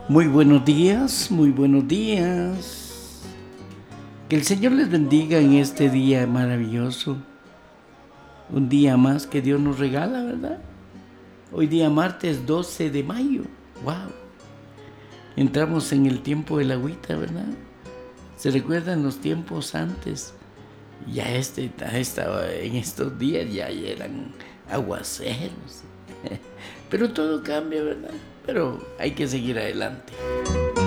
Muy buenos días, muy buenos días. Que el Señor les bendiga en este día maravilloso. Un día más que Dios nos regala, ¿verdad? Hoy día martes 12 de mayo. ¡Wow! Entramos en el tiempo de la agüita, ¿verdad? Se recuerdan los tiempos antes. Ya en estos días ya eran aguaceros. Pero todo cambia, ¿verdad? Pero hay que seguir adelante.